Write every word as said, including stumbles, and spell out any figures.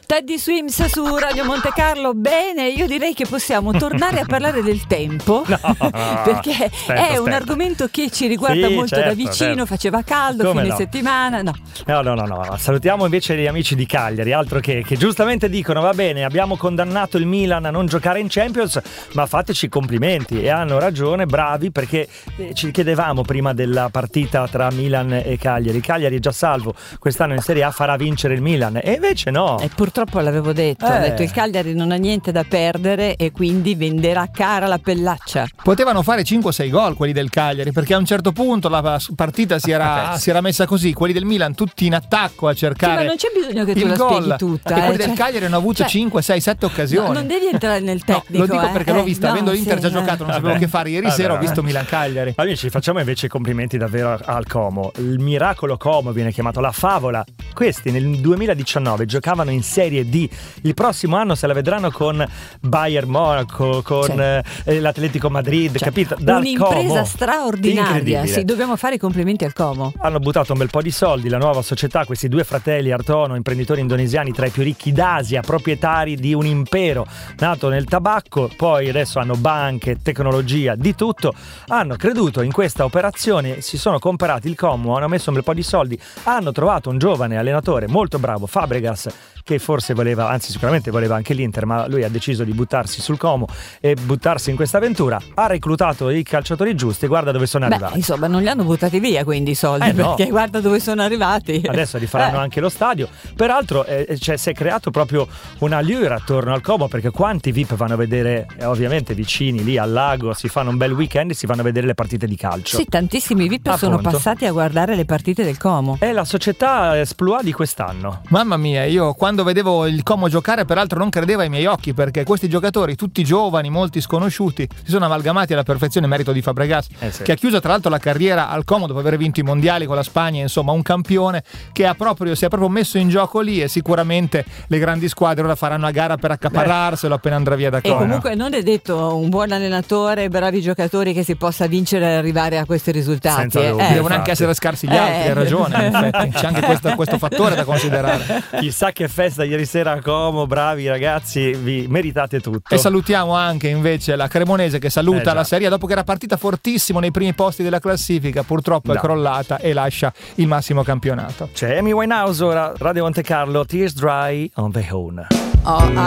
Teddy Swims su Radio Monte Carlo. Bene, io direi che possiamo tornare a parlare del tempo, no, perché aspetta, è aspetta. un argomento che ci riguarda sì, molto certo, da vicino, certo. Faceva caldo, Come fine no? settimana, no. no. No, no, no, no. Salutiamo invece gli amici di Cagliari, altro che, che giustamente dicono, va bene, abbiamo condannato il Milan a non giocare in Champions, ma fateci complimenti, e hanno ragione, bravi, perché ci chiedevamo prima della partita tra Milan e Cagliari, Cagliari è già salvo, quest'anno in Serie A farà vincere il Milan, e invece no. E purtroppo l'avevo detto, eh. ho detto il Cagliari non ha niente da perdere e quindi venderà cara la pellaccia. Potevano fare cinque o sei gol quelli del Cagliari, perché a un certo punto la partita si era, si era messa così, quelli del Milan tutti in attacco a cercare, sì, ma non c'è bisogno che tu il la gol. spieghi tutta, e quelli eh, del cioè, Cagliari hanno avuto cioè, cinque, sei, sette occasioni. No, non devi entrare nel tecnico, no, lo dico perché eh, l'ho vista, eh, avendo no, l'Inter sì, già giocato, non Vabbè. sapevo che fare. Ieri Vabbè. sera ho visto Milan-Cagliari. Amici, facciamo invece i complimenti davvero al Como. Il miracolo Como viene chiamato, la favola. Questi nel duemiladiciannove giocavano in Serie D. Il prossimo anno se la vedranno con Bayern Monaco, con cioè, eh, l'Atletico Madrid, cioè, capito? Dal un'impresa Como. straordinaria. Sì, dobbiamo fare i complimenti al Como. Hanno buttato un bel po' di soldi, la nuova società, questi due fratelli Artono, imprenditori indonesiani tra i più ricchi d'Asia, proprietari di un impero nato nel tabacco, poi adesso hanno banche, tecnologia, di tutto. Hanno creduto in questa operazione, si sono comprati il Como, hanno messo un bel po' di soldi, hanno trovato un giovane allenatore molto bravo, Fabregas, che forse voleva, anzi sicuramente voleva anche l'Inter, ma lui ha deciso di buttarsi sul Como e buttarsi in questa avventura. Ha reclutato i calciatori giusti e guarda dove sono Beh, arrivati. Insomma, non li hanno buttati via quindi i soldi, eh no. perché guarda dove sono arrivati. Adesso rifaranno eh. anche lo stadio. Peraltro eh, cioè, si è creato proprio una allure attorno al Como, perché quanti V I P vanno a vedere, eh, ovviamente vicini lì al lago, si fanno un bel weekend e si vanno a vedere le partite di calcio. Sì, tantissimi V I P Appunto. sono passati a guardare le partite del Como. È la società Esploit di quest'anno. Mamma mia, io quando vedevo il Como giocare peraltro non credevo ai miei occhi, perché questi giocatori tutti giovani, molti sconosciuti, si sono amalgamati alla perfezione, merito di Fabregas, eh sì. che ha chiuso tra l'altro la carriera al Como dopo aver vinto i mondiali con la Spagna, insomma un campione che ha proprio, si è proprio messo in gioco lì, e sicuramente le grandi squadre ora faranno a gara per accaparrarselo appena andrà via da E Como. comunque non è detto un buon allenatore, bravi giocatori, che si possa vincere e arrivare a questi risultati. Senza eh. dubbio, eh. Devono anche essere scarsi gli altri, Eh. hai ragione, in effetti. C'è anche questo, questo fattore da considerare. Chissà che festa ieri sera a Como, bravi ragazzi, vi meritate tutto. E salutiamo anche invece la Cremonese, che saluta eh la Serie A dopo che era partita fortissimo nei primi posti della classifica, purtroppo no. è crollata e lascia il massimo campionato. C'è Amy Winehouse ora, Radio Monte Carlo, Tears Dry on the Horn. Oh,